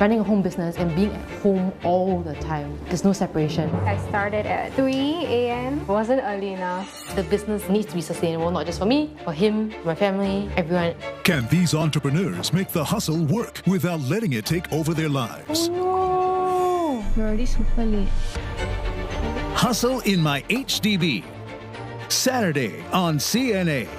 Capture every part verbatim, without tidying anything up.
running a home business and being at home all the time. There's no separation. I started at three A M It wasn't early enough. The business needs to be sustainable, not just for me, for him, my family, everyone. Can these entrepreneurs make the hustle work without letting it take over their lives? Oh no! You're already super late. Hustle in My H D B. Saturday on C N A.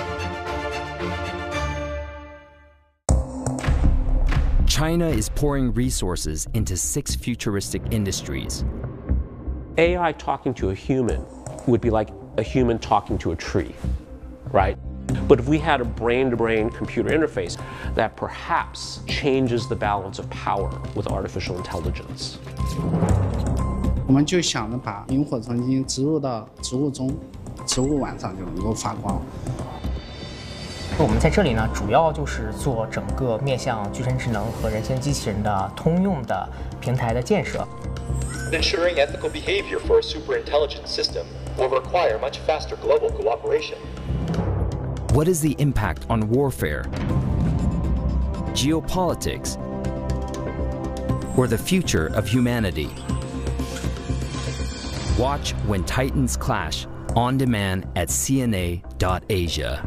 China is pouring resources into six futuristic industries. A I talking to a human would be like a human talking to a tree, right? But if we had a brain-to-brain computer interface that perhaps changes the balance of power with artificial intelligence. 我们就想着把萤火虫晶植入到植物中，植物晚上就能够发光。 我们在这里呢，主要就是做整个面向具身智能和人形机器人的通用的平台的建设。 Ensuring ethical behavior for a superintelligent system will require much faster global cooperation. What is the impact on warfare, geopolitics, or the future of humanity? Watch When Titans Clash on demand at C N A dot asia.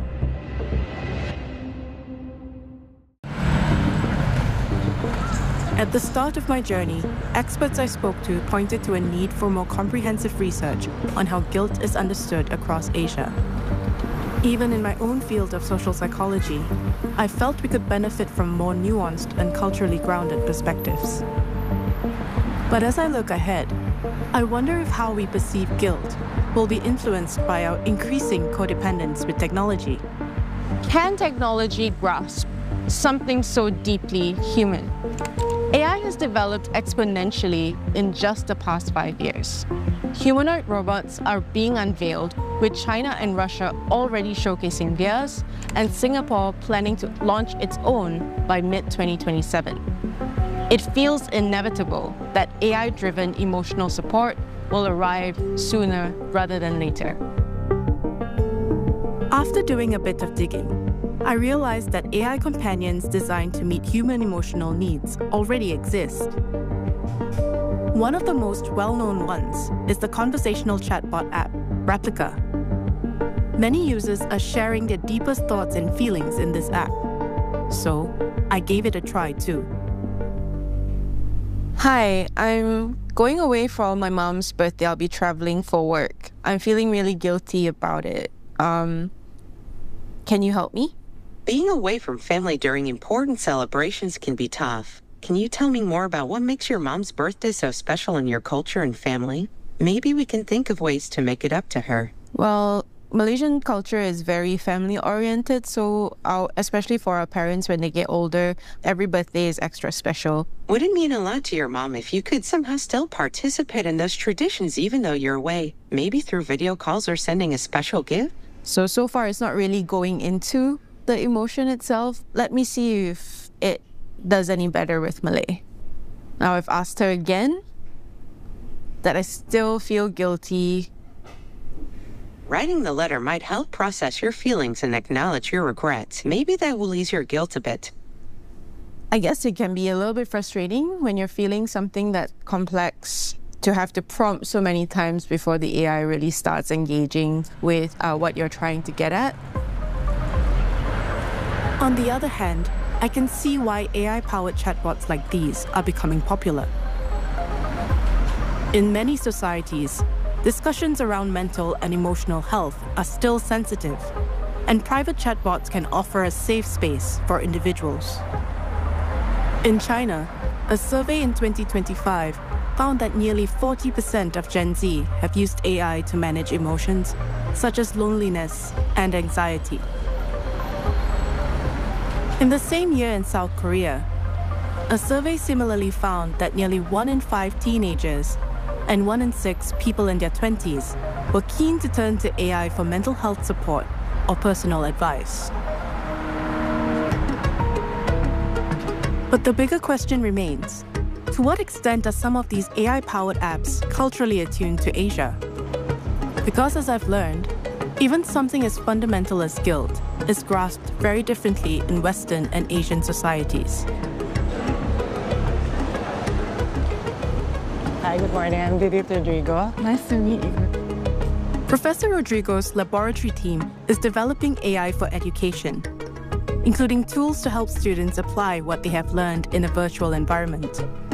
At the start of my journey, experts I spoke to pointed to a need for more comprehensive research on how guilt is understood across Asia. Even in my own field of social psychology, I felt we could benefit from more nuanced and culturally grounded perspectives. But as I look ahead, I wonder if how we perceive guilt will be influenced by our increasing codependence with technology. Can technology grasp something so deeply human? A I has developed exponentially in just the past five years. Humanoid robots are being unveiled, with China and Russia already showcasing theirs, and Singapore planning to launch its own by mid twenty twenty-seven. It feels inevitable that A I-driven emotional support will arrive sooner rather than later. After doing a bit of digging, I realized that A I companions designed to meet human emotional needs already exist. One of the most well-known ones is the conversational chatbot app, Replika. Many users are sharing their deepest thoughts and feelings in this app. So, I gave it a try too. Hi, I'm going away for my mom's birthday. I'll be traveling for work. I'm feeling really guilty about it. Um, can you help me? Being away from family during important celebrations can be tough. Can you tell me more about what makes your mom's birthday so special in your culture and family? Maybe we can think of ways to make it up to her. Well, Malaysian culture is very family-oriented, so our, especially for our parents when they get older, every birthday is extra special. Would it mean a lot to your mom if you could somehow still participate in those traditions even though you're away? Maybe through video calls or sending a special gift? So, so far it's not really going into the emotion itself. Let me see if it does any better with Malay. Now I've asked her again that I still feel guilty. Writing the letter might help process your feelings and acknowledge your regrets. Maybe that will ease your guilt a bit. I guess it can be a little bit frustrating when you're feeling something that complex to have to prompt so many times before the A I really starts engaging with uh, what you're trying to get at. On the other hand, I can see why A I-powered chatbots like these are becoming popular. In many societies, discussions around mental and emotional health are still sensitive, and private chatbots can offer a safe space for individuals. In China, a survey in twenty twenty-five found that nearly forty percent of Gen Z have used A I to manage emotions, such as loneliness and anxiety. In the same year in South Korea, a survey similarly found that nearly one in five teenagers and one in six people in their twenties were keen to turn to A I for mental health support or personal advice. But the bigger question remains, to what extent are some of these A I-powered apps culturally attuned to Asia? Because as I've learned, even something as fundamental as guilt is grasped very differently in Western and Asian societies. Hi, good morning. I'm Didit Rodrigo. Nice to meet you. Professor Rodrigo's laboratory team is developing A I for education, including tools to help students apply what they have learned in a virtual environment.